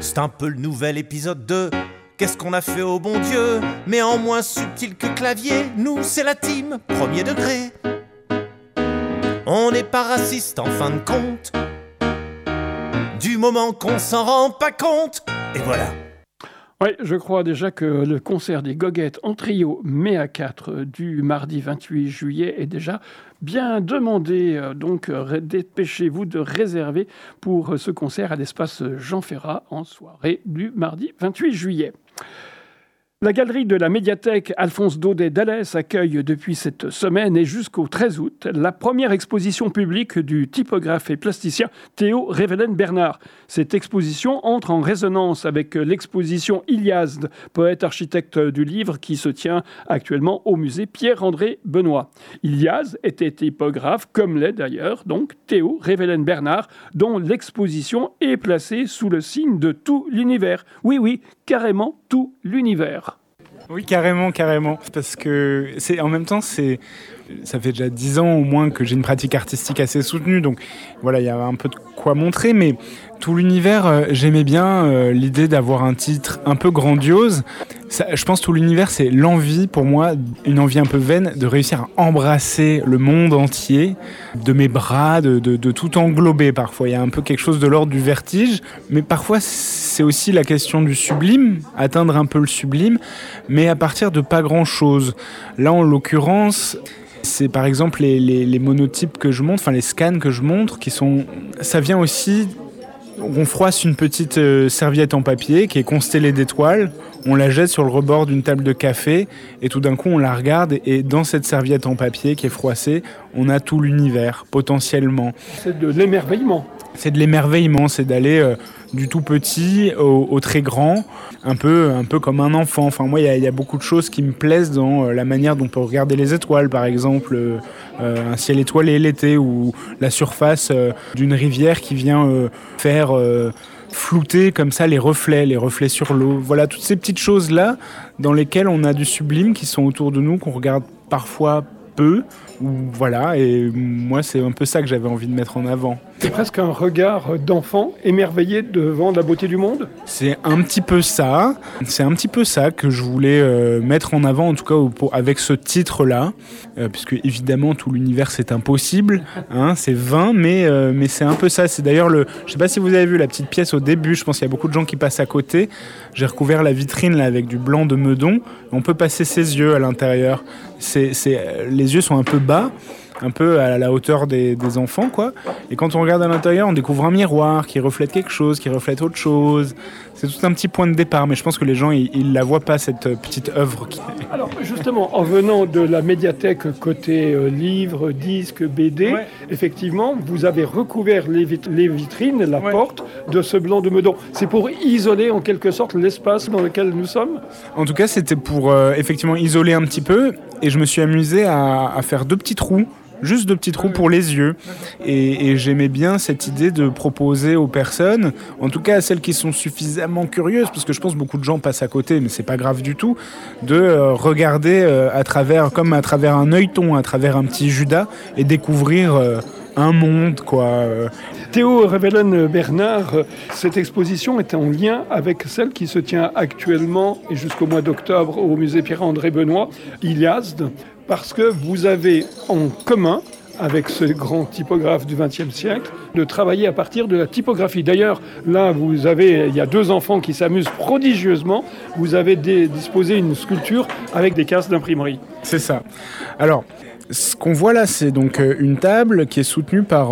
C'est un peu le nouvel épisode de Qu'est-ce qu'on a fait au bon Dieu? Mais en moins subtil que clavier, nous c'est la team, premier degré. On n'est pas raciste en fin de compte, du moment qu'on s'en rend pas compte. Et voilà. Oui, je crois déjà que le concert des Goguettes en trio, mais à 4, du mardi 28 juillet est déjà bien demandé. Donc, dépêchez-vous de réserver pour ce concert à l'espace Jean Ferrat en soirée du mardi 28 juillet. La galerie de la médiathèque Alphonse Daudet d'Alès accueille depuis cette semaine et jusqu'au 13 août la première exposition publique du typographe et plasticien Théo Revelen-Bernard. Cette exposition entre en résonance avec l'exposition Iliasde, poète architecte du livre, qui se tient actuellement au musée Pierre-André Benoît. Iliasde était typographe, comme l'est d'ailleurs donc Théo Revelen-Bernard, dont l'exposition est placée sous le signe de tout l'univers. Oui, carrément tout l'univers. Oui, carrément. Parce que en même temps, ça fait déjà 10 ans au moins que j'ai une pratique artistique assez soutenue. Donc voilà, il y a un peu de quoi montrer. Mais tout l'univers, j'aimais bien l'idée d'avoir un titre un peu grandiose. Je pense que tout l'univers, c'est l'envie, pour moi, une envie un peu vaine, de réussir à embrasser le monde entier, de mes bras, de tout englober parfois. Il y a un peu quelque chose de l'ordre du vertige. Mais parfois, c'est aussi la question du sublime, atteindre un peu le sublime, mais à partir de pas grand-chose. Là, en l'occurrence, c'est par exemple les monotypes que je montre, enfin les scans que je montre, ça vient aussi. On froisse une petite serviette en papier qui est constellée d'étoiles, on la jette sur le rebord d'une table de café et tout d'un coup on la regarde et dans cette serviette en papier qui est froissée, on a tout l'univers potentiellement. C'est de l'émerveillement. C'est de l'émerveillement, c'est d'aller du tout petit au très grand, un peu comme un enfant. Enfin, moi, il y a beaucoup de choses qui me plaisent dans la manière dont on peut regarder les étoiles, par exemple, un ciel étoilé l'été ou la surface d'une rivière qui vient faire flouter comme ça les reflets sur l'eau. Voilà, toutes ces petites choses-là dans lesquelles on a du sublime qui sont autour de nous, qu'on regarde parfois peu. Voilà, et moi c'est un peu ça que j'avais envie de mettre en avant. C'est presque un regard d'enfant émerveillé devant la beauté du monde. C'est un petit peu ça que je voulais mettre en avant, en tout cas avec ce titre-là, puisque évidemment tout l'univers c'est impossible, hein, c'est vain, mais c'est un peu ça. C'est d'ailleurs je sais pas si vous avez vu la petite pièce au début, je pense qu'il y a beaucoup de gens qui passent à côté. J'ai recouvert la vitrine là avec du blanc de Meudon, on peut passer ses yeux à l'intérieur. Les yeux sont un peu bas, un peu à la hauteur des enfants, quoi. Et quand on regarde à l'intérieur, on découvre un miroir qui reflète quelque chose, qui reflète autre chose. C'est tout un petit point de départ, mais je pense que les gens, ils la voient pas, cette petite œuvre. Alors, justement, en venant de la médiathèque côté livres, disques, BD, ouais. Effectivement, vous avez recouvert les vitrines, la porte de ce blanc de Meudon. C'est pour isoler, en quelque sorte, l'espace dans lequel nous sommes? En tout cas, c'était pour, effectivement, isoler un petit peu, et je me suis amusé à faire deux petits trous. Juste 2 petits trous pour les yeux. Et j'aimais bien cette idée de proposer aux personnes, en tout cas à celles qui sont suffisamment curieuses, parce que je pense que beaucoup de gens passent à côté, mais c'est pas grave du tout, de regarder comme à travers un œilleton, à travers un petit Judas, et découvrir un monde, quoi. Théo Revelen-Bernard, cette exposition est en lien avec celle qui se tient actuellement et jusqu'au mois d'octobre au musée Pierre-André Benoît, Iliasde, parce que vous avez en commun avec ce grand typographe du XXe siècle, de travailler à partir de la typographie. D'ailleurs, là, il y a 2 enfants qui s'amusent prodigieusement. Vous avez disposé une sculpture avec des cases d'imprimerie. C'est ça. Alors, ce qu'on voit là, c'est donc une table qui est soutenue par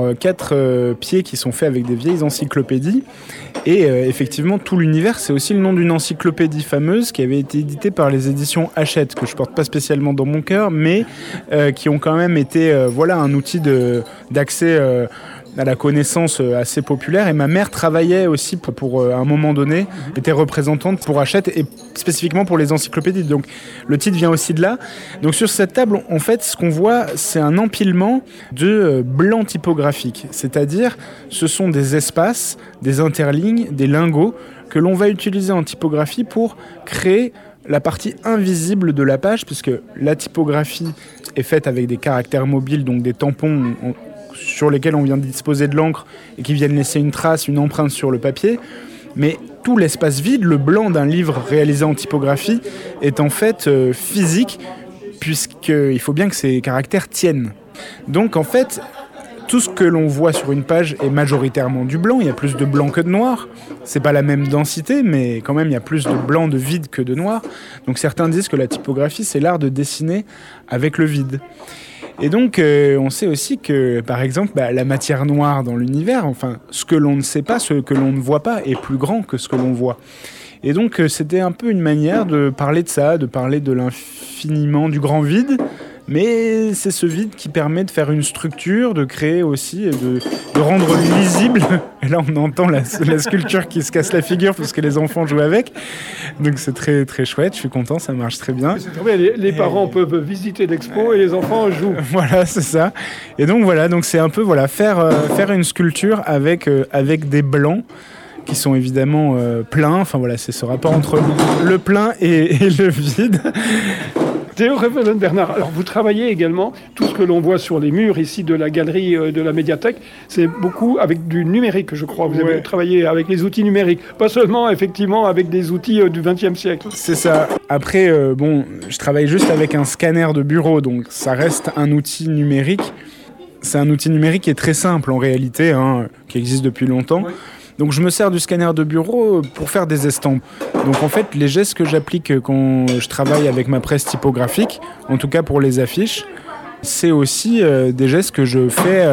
4 pieds qui sont faits avec des vieilles encyclopédies. Et effectivement, tout l'univers, c'est aussi le nom d'une encyclopédie fameuse qui avait été éditée par les éditions Hachette, que je porte pas spécialement dans mon cœur, mais qui ont quand même été un outil d'accès à la connaissance assez populaire. Et ma mère travaillait aussi pour à un moment donné, était représentante pour Hachette et spécifiquement pour les encyclopédies. Donc le titre vient aussi de là. Donc sur cette table, en fait, ce qu'on voit, c'est un empilement de blancs typographiques. C'est-à-dire, ce sont des espaces, des interlignes, des lingots que l'on va utiliser en typographie pour créer la partie invisible de la page, puisque la typographie est faite avec des caractères mobiles, donc des tampons sur lesquels on vient disposer de l'encre et qui viennent laisser une trace, une empreinte sur le papier. Mais tout l'espace vide, le blanc d'un livre réalisé en typographie, est en fait physique, puisqu'il faut bien que ces caractères tiennent. Donc en fait, tout ce que l'on voit sur une page est majoritairement du blanc. Il y a plus de blanc que de noir. C'est pas la même densité, mais quand même il y a plus de blanc, de vide que de noir. Donc certains disent que la typographie, c'est l'art de dessiner avec le vide. Et donc on sait aussi que, par exemple, la matière noire dans l'univers, enfin ce que l'on ne sait pas, ce que l'on ne voit pas, est plus grand que ce que l'on voit. Et donc c'était un peu une manière de parler de ça, de parler de l'infiniment du grand vide. Mais c'est ce vide qui permet de faire une structure, de créer aussi, de rendre lisible. Et là, on entend la sculpture qui se casse la figure parce que les enfants jouent avec. Donc c'est très, très chouette, je suis content, ça marche très bien. C'est très bien, les parents peuvent visiter l'expo et les enfants jouent. Voilà, c'est ça. Et donc voilà, donc c'est un peu faire une sculpture avec des blancs qui sont évidemment pleins. Enfin voilà, c'est ce rapport entre le plein et le vide. Théo Revelen-Bernard, alors vous travaillez également, tout ce que l'on voit sur les murs ici de la galerie de la médiathèque, c'est beaucoup avec du numérique, je crois. Vous avez travaillé avec les outils numériques, pas seulement effectivement avec des outils du XXe siècle. C'est ça. Après, je travaille juste avec un scanner de bureau, donc ça reste un outil numérique. C'est un outil numérique qui est très simple en réalité, qui existe depuis longtemps. Oui. Donc je me sers du scanner de bureau pour faire des estampes. Donc en fait, les gestes que j'applique quand je travaille avec ma presse typographique, en tout cas pour les affiches, c'est aussi des gestes que je fais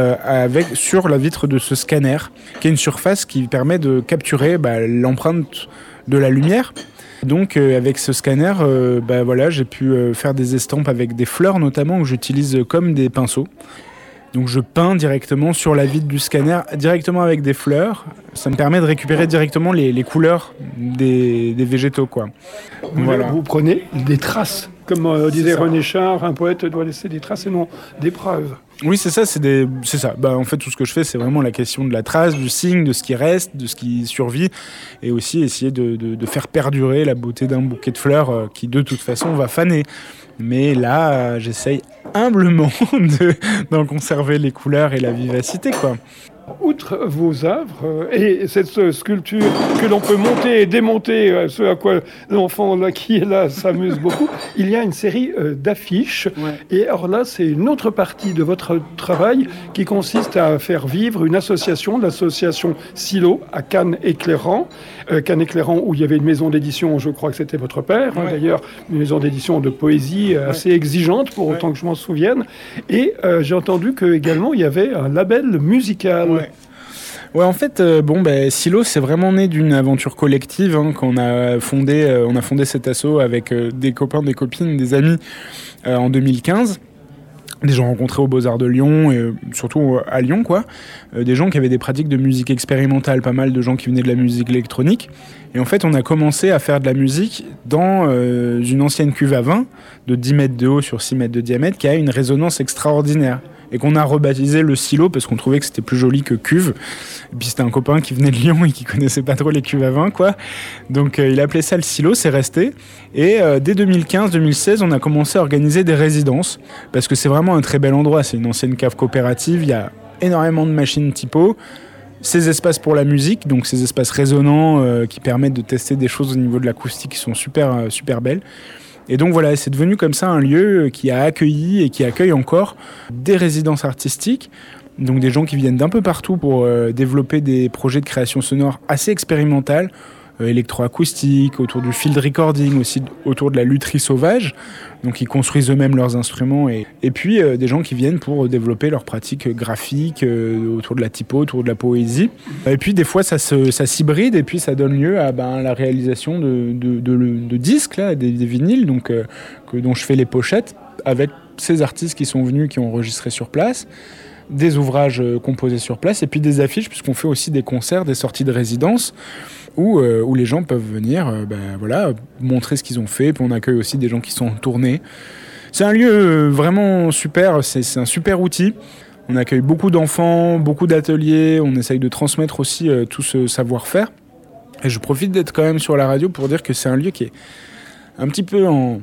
sur la vitre de ce scanner, qui est une surface qui permet de capturer l'empreinte de la lumière. Donc avec ce scanner, j'ai pu faire des estampes avec des fleurs notamment, que j'utilise comme des pinceaux. Donc je peins directement sur la vitre du scanner, directement avec des fleurs. Ça me permet de récupérer directement les couleurs des végétaux, quoi. Voilà. Vous prenez des traces, comme disait René Char, un poète doit laisser des traces et non des preuves. Oui, c'est ça, c'est ça. En fait, tout ce que je fais, c'est vraiment la question de la trace, du signe, de ce qui reste, de ce qui survit, et aussi essayer de faire perdurer la beauté d'un bouquet de fleurs qui, de toute façon, va faner. Mais là, j'essaye humblement d'en conserver les couleurs et la vivacité, quoi. Outre vos œuvres et cette sculpture que l'on peut monter et démonter, ce à quoi l'enfant là, qui est là s'amuse beaucoup, il y a une série d'affiches. Ouais. Et alors là, c'est une autre partie de votre travail qui consiste à faire vivre une association, l'association Silo à Cannes-Éclairant. Cannes-Éclairant où il y avait une maison d'édition, je crois que c'était votre père, ouais. D'ailleurs, une maison d'édition de poésie assez exigeante pour autant que je m'en souvienne. Et j'ai entendu qu'également il y avait un label musical. Ouais, en fait, Silo, c'est vraiment né d'une aventure collective qu'on a fondé. On a fondé cet asso avec des copains, des copines, des amis en 2015. Des gens rencontrés aux Beaux-Arts de Lyon, et surtout à Lyon, quoi. Des gens qui avaient des pratiques de musique expérimentale, pas mal de gens qui venaient de la musique électronique. Et en fait, on a commencé à faire de la musique dans une ancienne cuve à vin de 10 mètres de haut sur 6 mètres de diamètre qui a une résonance extraordinaire. Et qu'on a rebaptisé le Silo parce qu'on trouvait que c'était plus joli que cuve. Et puis c'était un copain qui venait de Lyon et qui connaissait pas trop les cuves à vin, quoi. Donc il appelait ça le Silo, c'est resté. Et dès 2015-2016, on a commencé à organiser des résidences parce que c'est vraiment un très bel endroit. C'est une ancienne cave coopérative, il y a énormément de machines typo. Ces espaces pour la musique, donc ces espaces résonnants qui permettent de tester des choses au niveau de l'acoustique qui sont super, super belles. Et donc voilà, c'est devenu comme ça un lieu qui a accueilli et qui accueille encore des résidences artistiques, donc des gens qui viennent d'un peu partout pour développer des projets de création sonore assez expérimentales, électroacoustique, autour du field recording, aussi autour de la lutherie sauvage, donc ils construisent eux-mêmes leurs instruments, et puis des gens qui viennent pour développer leurs pratiques graphiques autour de la typo, autour de la poésie. Et puis des fois ça s'hybride et puis ça donne lieu à la réalisation de disques, là, des vinyles, donc, dont je fais les pochettes avec ces artistes qui sont venus, qui ont enregistré sur place, des ouvrages composés sur place, et puis des affiches, puisqu'on fait aussi des concerts, des sorties de résidence, où les gens peuvent venir montrer ce qu'ils ont fait, puis on accueille aussi des gens qui sont en tournée. C'est un lieu vraiment super, c'est un super outil. On accueille beaucoup d'enfants, beaucoup d'ateliers, on essaye de transmettre aussi tout ce savoir-faire. Et je profite d'être quand même sur la radio pour dire que c'est un lieu qui est un petit peu en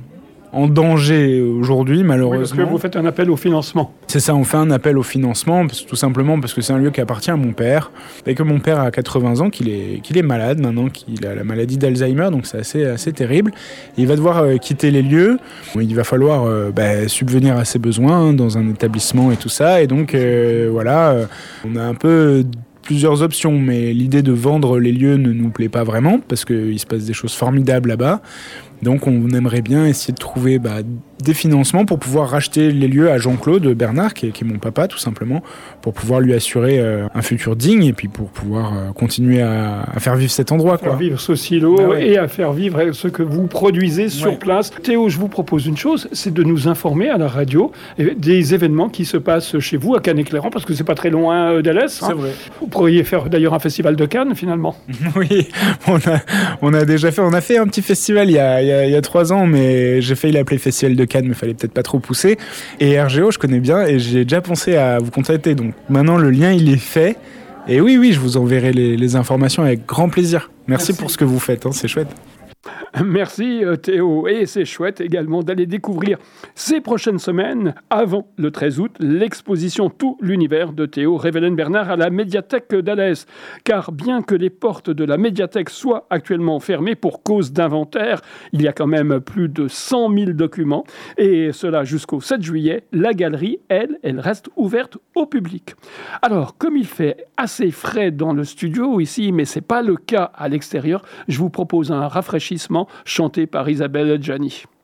en danger aujourd'hui, malheureusement. Oui, parce que vous faites un appel au financement. C'est ça, on fait un appel au financement, tout simplement parce que c'est un lieu qui appartient à mon père, et que mon père a 80 ans, qu'il est malade maintenant, qu'il a la maladie d'Alzheimer, donc c'est assez terrible. Et il va devoir quitter les lieux, il va falloir subvenir à ses besoins dans un établissement et tout ça, et donc on a un peu plusieurs options, mais l'idée de vendre les lieux ne nous plaît pas vraiment, parce qu'il se passe des choses formidables là-bas. Donc on aimerait bien essayer de trouver des financements pour pouvoir racheter les lieux à Jean-Claude Bernard, qui est mon papa tout simplement, pour pouvoir lui assurer un futur digne et puis pour pouvoir continuer à faire vivre cet endroit. Faire vivre ce silo et à faire vivre ce que vous produisez sur place. Théo, je vous propose une chose, c'est de nous informer à la radio des événements qui se passent chez vous à Cannes-Éclairant, parce que c'est pas très loin d'Alès. C'est vrai. Vous pourriez faire d'ailleurs un festival de Cannes finalement. Oui, on a déjà fait, on a fait un petit festival il y a 3 ans, mais j'ai failli l'appeler Festival de Cannes, mais il fallait peut-être pas trop pousser. Et RGO, je connais bien et j'ai déjà pensé à vous contacter. Donc maintenant, le lien, il est fait. Et oui, je vous enverrai les informations avec grand plaisir. Merci pour ce que vous faites, c'est chouette. Merci Théo, et c'est chouette également d'aller découvrir ces prochaines semaines, avant le 13 août, l'exposition Tout l'univers de Théo Revelen-Bernard à la médiathèque d'Alès. Car bien que les portes de la médiathèque soient actuellement fermées pour cause d'inventaire, il y a quand même plus de 100 000 documents, et cela jusqu'au 7 juillet, la galerie, elle reste ouverte au public. Alors, comme il fait assez frais dans le studio ici, mais c'est pas le cas à l'extérieur, je vous propose un rafraîchissement chanté par Isabelle Gianni.